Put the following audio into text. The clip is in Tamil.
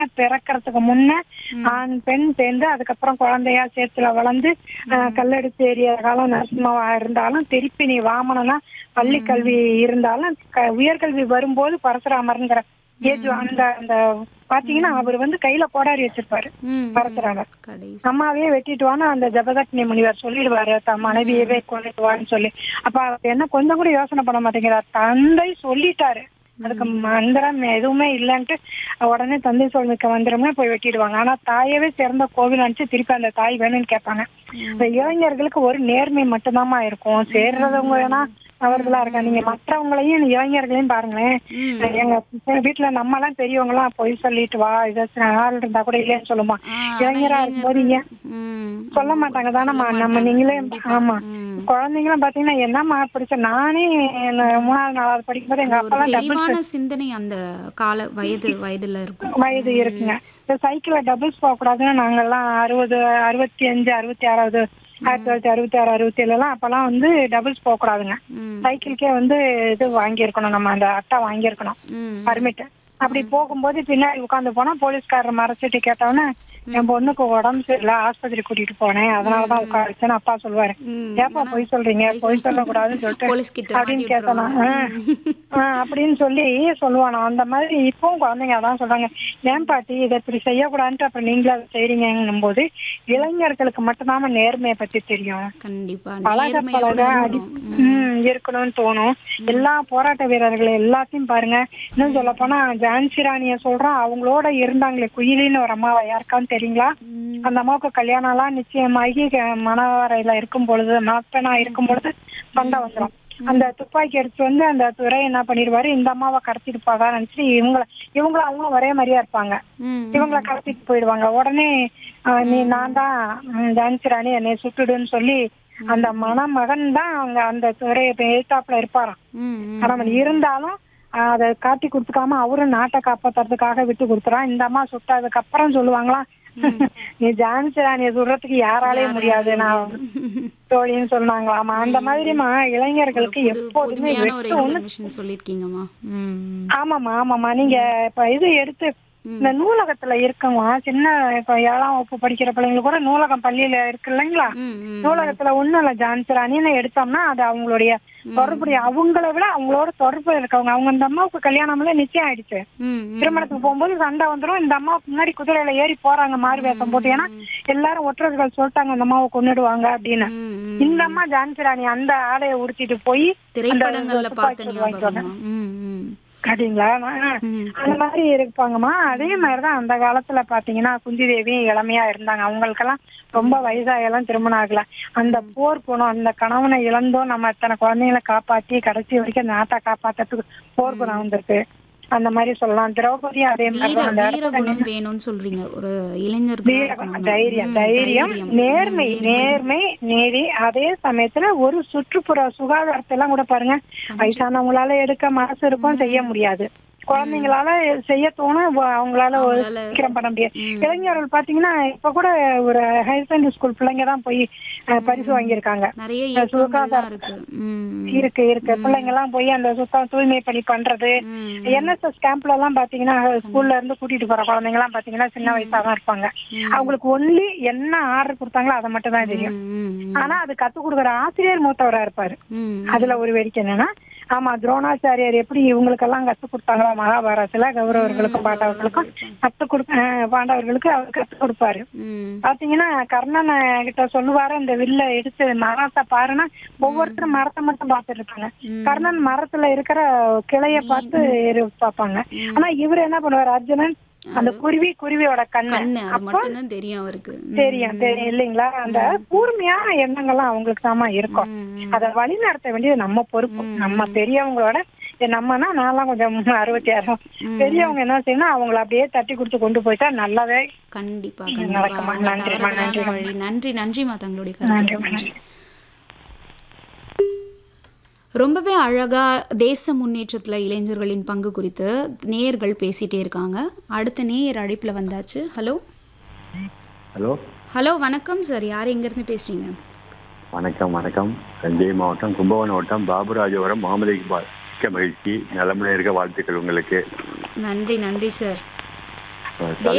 பிறக்கறதுக்கு முன்ன ம். ஆண் பெண் சேர்ந்து அதுக்கப்புறம் குழந்தையா சேத்துல வளர்ந்து கல்லெடுத்து ஏறிய காலம் நரசிம்மவா இருந்தாலும் திருப்பி நீ வாமனனா பள்ளி கல்வி இருந்தாலும் உயர்கல்வி வரும்போது பரசுராமர்ங்கிற ஏஜ் அந்த அந்த பாத்தீங்கன்னா அவர் வந்து கையில கோடாரி வச்சிருப்பாரு பரசுராமர். கடைசி அம்மாவே வெட்டிட்டு வான்னு அந்த ஜபதக்னி முனிவர் சொல்லிடுவாரு தன் மனைவியவே கொண்டுட்டு வான்னு சொல்லி. அப்ப அவர் என்ன கொஞ்சம் கூட யோசனை பண்ண மாட்டேங்கிறார். தந்தை சொல்லிட்டாரு, அதுக்கு மந்திரம் எதுவுமே இல்லைன்ட்டு உடனே தந்தை சொல் மிக்க மந்திரமே போய் வெட்டிடுவாங்க. ஆனா தாயவே சிறந்த கோவில் நினைச்சு திருப்பி அந்த தாய் வேணும்னு கேட்பாங்க. இந்த இளைஞர்களுக்கு ஒரு நேர்மை மட்டும்தாம்மா இருக்கும். சேர்றவங்க வேணா அவர்களா இருக்கா. நீங்க மற்றவங்களையும் இளைஞர்களையும் பாருங்களேன். எங்க வீட்டுல நம்ம எல்லாம் பெரியவங்க எல்லாம் பொய் சொல்லிட்டு வா ஏதாச்சும் ஆள் இருந்தா கூட இல்லைன்னு சொல்லுமா. இளைஞரா இருக்கும்போது ஏன் சொல்ல மாட்டாங்க தானம்மா. நம்ம நீங்களே ஆமா குழந்தைங்களும் பாத்தீங்கன்னா என்னம்மா பிடிச்ச நானே 3வது 4வது படிக்கும்போது எங்க அப்பா எல்லாம் தெளிவான சிந்தனை அந்த கால வயதுல இருக்கும். வயது இருக்குங்க. இந்த சைக்கிள்ல டபுள்ஸ் போக கூடாதுன்னு நாங்கெல்லாம் 65 66 1966 67 எல்லாம் அப்பெல்லாம் வந்து டபுள்ஸ் போக கூடாதுங்க. சைக்கிள்கே வந்து இது வாங்கியிருக்கணும், நம்ம அந்த அட்டை வாங்கியிருக்கணும் பர்மிட். அப்படி போகும்போது பின்னாடி உட்காந்து போனா போலீஸ்காரர் மறைச்சிட்டு கேட்டவொன்னே என் பொண்ணுக்கு உடம்பு சரியில்லை ஆஸ்பத்திரி கூட்டிட்டு போனேன் அதனாலதான் உட்காருச்சுன்னு அப்பா சொல்லுவாரு. ஏப்பா பொய் சொல்றீங்க, பொய் சொல்லக்கூடாதுன்னு சொல்லிட்டு அப்படின்னு கேட்டனா அப்படின்னு சொல்லி சொல்லுவானா. அந்த மாதிரி இப்பவும் குழந்தைங்க அதான் சொல்றாங்க, ஏன் பாட்டி இதை இப்படி செய்யக்கூடாதுன்ட்டு அப்புறம் நீங்களும் அதை செய்றீங்கன்னும் போது இளைஞர்களுக்கு மட்டும்தான் நேர்மையை பத்தி தெரியும். கண்டிப்பா பழக பழக இருக்கணும்னு தோணும். எல்லா போராட்ட வீரர்கள் எல்லாத்தையும் பாருங்க. இன்னும் சொல்ல போனா ஜான்சி ராணிய சொல்றோம், அவங்களோட இருந்தாங்களே குயிலின்னு ஒரு அம்மாவை யாருக்கான்னு தெரியுங்களா? அந்த அம்மாவுக்கு கல்யாணம் எல்லாம் நிச்சயமாகி மணவரையில இருக்கும் பொழுது மாப்பனா இருக்கும் பொழுது சண்டை வந்துடும். அந்த துப்பாக்கி எடுத்து வந்து அந்த துறை என்ன பண்ணிடுவாரு, இந்த அம்மாவை கடத்திட்டு போதா நினைச்சு இவங்களும் அவங்க ஒரே மாதிரியா இருப்பாங்க. இவங்களை கடத்திட்டு போயிடுவாங்க. உடனே நீ நான் தான் ஜான்சி ராணி என்னை சுட்டுடுன்னு சொல்லி அந்த மணமகன் தான் அவங்க அந்த துறையை எழுத்தாப்புல இருப்பாராம். கணவன் இருந்தாலும் அதை காட்டி கொடுத்துக்காம அவரும் நாட்டை காப்பாத்துறதுக்காக விட்டு கொடுத்துறான். இந்த அம்மா சுட்டதுக்கு அப்புறம் சொல்லுவாங்களா, நீ ஜான்சி ராணியை சுடுறதுக்கு யாராலையும் முடியாது நான் தோழின்னு சொன்னாங்களாமா. அந்த மாதிரிமா இளைஞர்களுக்கு எப்போதுமே சொல்லிருக்கீங்கம்மா. ஆமாமா நீங்க இப்ப இது எடுத்து இந்த நூலகத்துல இருக்கவா சின்ன இப்ப 7ஆம் வகுப்பு படிக்கிற பிள்ளைங்களுக்கு கூட நூலகம் பள்ளியில இருக்கு இல்லைங்களா? நூலகத்துல ஒண்ணும் இல்ல, ஜான்சி ராணின்னு எடுத்தோம்னா அது அவங்களுடைய தொடர்புடைய அவங்கள விட அவங்களோட தொடர்பு இருக்கவங்க. அவங்க இந்த அம்மாவுக்கு கல்யாணம்ல நிச்சயம் ஆயிடுச்சு. திருமணத்துக்கு போகும்போது சண்டை வந்துடும். இந்த அம்மாவுக்கு முன்னாடி குதிரையில ஏறி போறாங்க மாறு வேஷம் போட்டு. ஏன்னா எல்லாரும் ஒற்றர்கள் சொல்லிட்டாங்க இந்த அம்மாவை கொன்னுடுவாங்க அப்படின்னு. இந்த அம்மா ஜான்சி ராணி அந்த ஆடையை உடுத்திட்டு போய் திரைப்படங்கள்ல பார்த்து அப்படிங்களா? அந்த மாதிரி இருப்பாங்கம்மா. அதே மாதிரிதான் அந்த காலத்துல பாத்தீங்கன்னா குந்தி தேவியும் இளமையா இருந்தாங்க. அவங்களுக்கெல்லாம் ரொம்ப வயசாயெல்லாம் திருமணம் ஆகல. அந்த போர் குணம், அந்த கணவனை இழந்தோம் நம்ம இத்தனை குழந்தைங்களை காப்பாத்தி கடைசி வரைக்கும் நாட்டை காப்பாத்துறதுக்கு போர் குணம் வந்திருக்கு. அந்த மாதிரி சொல்லலாம். திரௌபதி அதே மாதிரி வேணும்னு சொல்றீங்க. ஒரு இளைஞர் தைரியம் நேர்மை நீதி. அதே சமயத்துல ஒரு சுற்றுப்புற சுகாதாரத்தை எல்லாம் கூட பாருங்க, வயசானவங்களால எடுக்க மனசு இருக்கும், செய்ய முடியாது. குழந்தைங்களால செய்ய தோணும், அவங்களால சீக்கிரம் பண்ண முடியாது. இளைஞர்கள் பாத்தீங்கன்னா இப்ப கூட ஒரு ஹையர் செகண்டரி ஸ்கூல் பிள்ளைங்க தான் போய் பரிசு வாங்கியிருக்காங்க. இருக்கு பிள்ளைங்க எல்லாம் போய் அந்த சுத்தம் தூய்மை பணி பண்றது. என்எஸ்எஸ் கேம்ப்ல எல்லாம் பாத்தீங்கன்னா ஸ்கூல்ல இருந்து கூட்டிட்டு போற குழந்தைங்க எல்லாம் பாத்தீங்கன்னா சின்ன வயசா தான் இருப்பாங்க. அவங்களுக்கு ஒன்லி என்ன ஆர்டர் கொடுத்தாங்களோ அதை மட்டும் தான் தெரியும். ஆனா அது கத்து கொடுக்குற ஆசிரியர் மூத்தவரா இருப்பாரு. அதுல ஒரு வேடிக்கை என்னன்னா, ஆமா துரோணாச்சாரியார் எப்படி இவங்களுக்கெல்லாம் கத்து கொடுத்தாங்களோ மகாபாரதத்துல கௌரவர்களுக்கும் பாண்டவர்களுக்கு அவர் கத்து கொடுப்பாரு. பாத்தீங்கன்னா கர்ணன் கிட்ட சொல்லுவாரு, இந்த வில்ல எடுத்து மரத்தை பாருன்னா ஒவ்வொருத்தரும் மரத்தை மட்டும் பார்த்துட்டு இருப்பாங்க. கர்ணன் மரத்துல இருக்கிற கிளைய பார்த்து பார்ப்பாங்க. ஆனா இவரு என்ன பண்ணுவாரு, அர்ஜுனன் அந்த குருவியோட கண்ணு தெரியும் அவருக்கு. தெரியும் இல்லைங்களா? அந்த கூர்மையான எண்ணங்கள்லாம் அவங்களுக்கு தாமா இருக்கும். அதை வழி நடத்த வேண்டியது நம்ம பொறுப்பு. நம்ம பெரியவங்களோட நம்மனா நான்லாம் கொஞ்சம் 66 பெரியவங்க என்ன செய்யணும், அவங்கள அப்படியே தட்டி கொடுத்து கொண்டு போயிட்டா நல்லாவே கண்டிப்பா நடக்குமா. நன்றிமா தங்களுடைய கருத்து. ரொம்பவே அழகா தேச முன்னேற்றத்துல இளைஞர்களின் பங்கு குறித்து நேயர்கள் பேசிட்டே இருக்காங்க. அடுத்த நேயர் அழைப்புல வந்தாச்சு. ஹலோ வணக்கம் சார், யார் எங்க இருந்து பேசுறீங்க? வணக்கம். தஞ்சை மாவட்டம் கும்பகோணம் வட்டம் பாபுராஜபுரம் முகமது இக்பால். மகிழ்ச்சி, நலமுறை இருக்க வாழ்த்துக்கள் உங்களுக்கு. நன்றி சார். அஹ்,